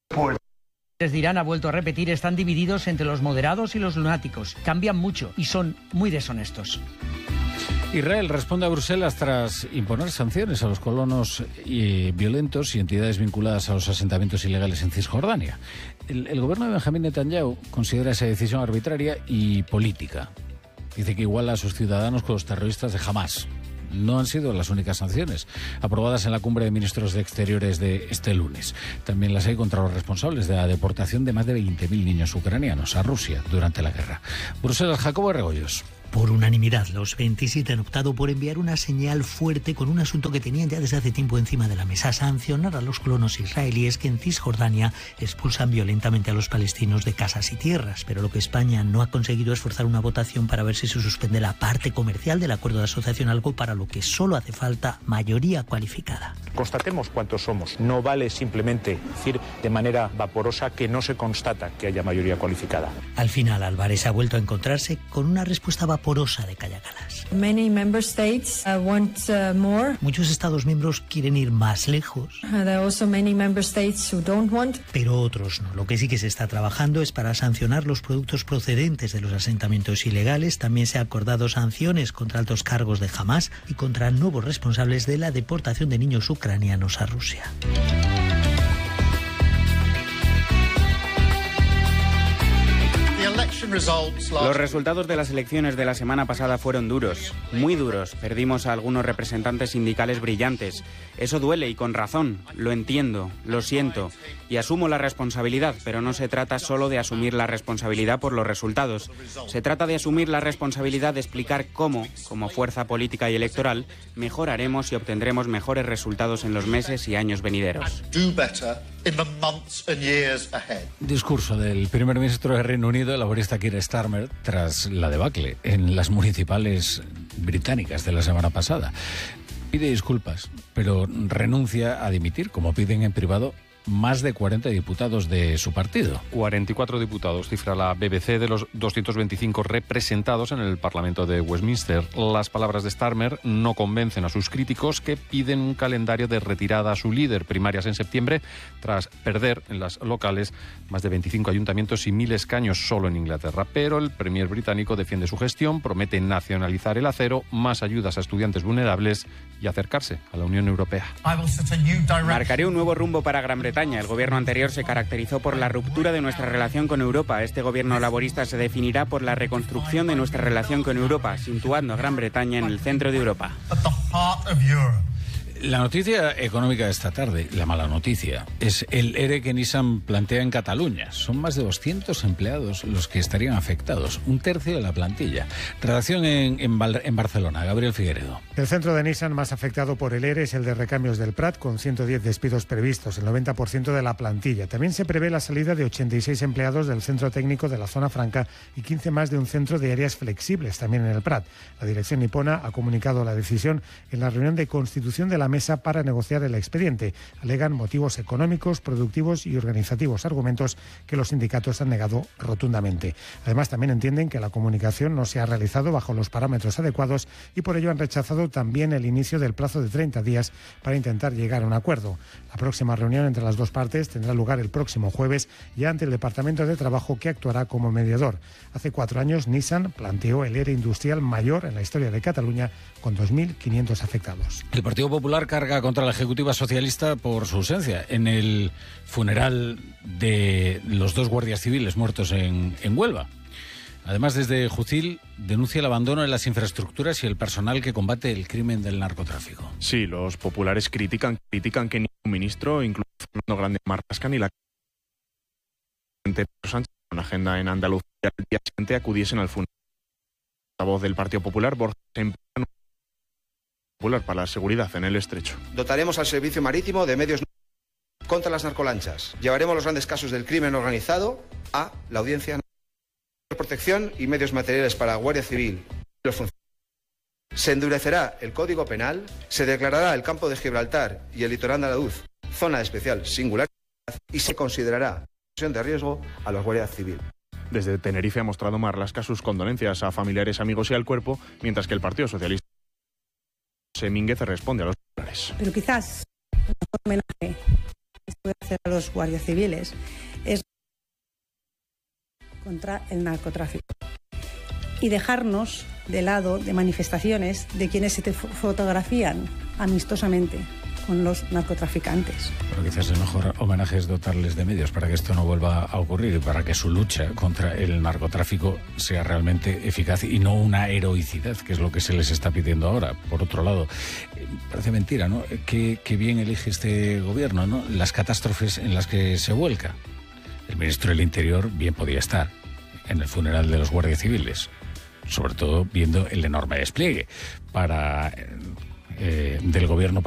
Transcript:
Desde Irán ha vuelto a repetir, están divididos entre los moderados y los lunáticos. Cambian mucho y son muy deshonestos. Israel responde a Bruselas tras imponer sanciones a los colonos violentos y entidades vinculadas a los asentamientos ilegales en Cisjordania. El gobierno de Benjamín Netanyahu considera esa decisión arbitraria y política. Dice que iguala a sus ciudadanos con los terroristas de Hamás. No han sido las únicas sanciones aprobadas en la cumbre de ministros de Exteriores de este lunes. También las hay contra los responsables de la deportación de más de 20.000 niños ucranianos a Rusia durante la guerra. Bruselas, Jacobo Regoyos. Por unanimidad, los 27 han optado por enviar una señal fuerte con un asunto que tenían ya desde hace tiempo encima de la mesa: sancionar a los colonos israelíes que en Cisjordania expulsan violentamente a los palestinos de casas y tierras. Pero lo que España no ha conseguido es forzar una votación para ver si se suspende la parte comercial del acuerdo de asociación, algo para lo que solo hace falta mayoría cualificada. Constatemos cuántos somos. No vale simplemente decir de manera vaporosa que no se constata que haya mayoría cualificada. Al final, Álvarez ha vuelto a encontrarse con una respuesta vaporosa de Kaja Kallas. Many member states want more. Muchos Estados miembros quieren ir más lejos. There are also many member states who don't want. Pero otros no. Lo que sí que se está trabajando es para sancionar los productos procedentes de los asentamientos ilegales. También se han acordado sanciones contra altos cargos de Hamás y contra nuevos responsables de la deportación de niños ucranianos a Rusia. Los resultados de las elecciones de la semana pasada fueron duros, muy duros. Perdimos a algunos representantes sindicales brillantes. Eso duele y con razón. Lo entiendo, lo siento y asumo la responsabilidad, pero no se trata solo de asumir la responsabilidad por los resultados. Se trata de asumir la responsabilidad de explicar cómo, como fuerza política y electoral, mejoraremos y obtendremos mejores resultados en los meses y años venideros. Discurso del primer ministro de Reino Unido, el laborista Keir Starmer, tras la debacle en las municipales británicas de la semana pasada. Pide disculpas, pero renuncia a dimitir, como piden en privado más de 40 diputados de su partido. 44 diputados, cifra la BBC, de los 225 representados en el Parlamento de Westminster. Las palabras de Starmer no convencen a sus críticos, que piden un calendario de retirada a su líder. Primarias en septiembre, tras perder en las locales más de 25 ayuntamientos y 1.000 escaños solo en Inglaterra. Pero el premier británico defiende su gestión, promete nacionalizar el acero, más ayudas a estudiantes vulnerables y acercarse a la Unión Europea. Marcaré un nuevo rumbo para Gran Bretaña. El gobierno anterior se caracterizó por la ruptura de nuestra relación con Europa. Este gobierno laborista se definirá por la reconstrucción de nuestra relación con Europa, situando a Gran Bretaña en el centro de Europa. La noticia económica de esta tarde, la mala noticia, es el ERE que Nissan plantea en Cataluña. Son más de 200 empleados los que estarían afectados, un tercio de la plantilla. Redacción en Barcelona, Gabriel Figueredo. El centro de Nissan más afectado por el ERE es el de Recambios del Prat, con 110 despidos previstos, el 90% de la plantilla. También se prevé la salida de 86 empleados del centro técnico de la Zona Franca y 15 más de un centro de áreas flexibles, también en el Prat. La dirección nipona ha comunicado la decisión en la reunión de constitución de la mesa para negociar el expediente. Alegan motivos económicos, productivos y organizativos, argumentos que los sindicatos han negado rotundamente. Además, también entienden que la comunicación no se ha realizado bajo los parámetros adecuados y por ello han rechazado también el inicio del plazo de 30 días para intentar llegar a un acuerdo. La próxima reunión entre las dos partes tendrá lugar el próximo jueves, ya ante el Departamento de Trabajo, que actuará como mediador. Hace 4 años, Nissan planteó el ERE industrial mayor en la historia de Cataluña, con 2.500 afectados. El Partido Popular carga contra la Ejecutiva Socialista por su ausencia en el funeral de los 2 guardias civiles muertos en Huelva. Además, desde Jucil denuncia el abandono de las infraestructuras y el personal que combate el crimen del narcotráfico. Sí, los populares critican que ningún ministro, incluso Fernando Grande Marlasca, ni la Sánchez, con agenda en Andalucía, al día siguiente acudiesen al funeral. La voz del Partido Popular, Borja Semprano, Popular para la seguridad en el Estrecho. Dotaremos al servicio marítimo de medios contra las narcolanchas. Llevaremos los grandes casos del crimen organizado a la Audiencia Nacional. Protección y medios materiales para la Guardia Civil y los funcionarios. Se endurecerá el Código Penal, se declarará el campo de Gibraltar y el litoral andaluz zona de especial singularidad y se considerará situación de riesgo a la Guardia Civil. Desde Tenerife ha mostrado Marlaska sus condolencias a familiares, amigos y al cuerpo, mientras que el Partido Socialista Semínguez responde a los populares. Pero quizás un homenaje hacer a los guardias civiles es contra el narcotráfico y dejarnos de lado de manifestaciones de quienes se fotografían amistosamente con los narcotraficantes. Pero quizás el mejor homenaje es dotarles de medios para que esto no vuelva a ocurrir y para que su lucha contra el narcotráfico sea realmente eficaz y no una heroicidad, que es lo que se les está pidiendo ahora. Por otro lado, parece mentira, ¿no? Qué bien elige este gobierno, ¿no? Las catástrofes en las que se vuelca. El ministro del Interior bien podía estar en el funeral de los guardias civiles, sobre todo viendo el enorme despliegue del gobierno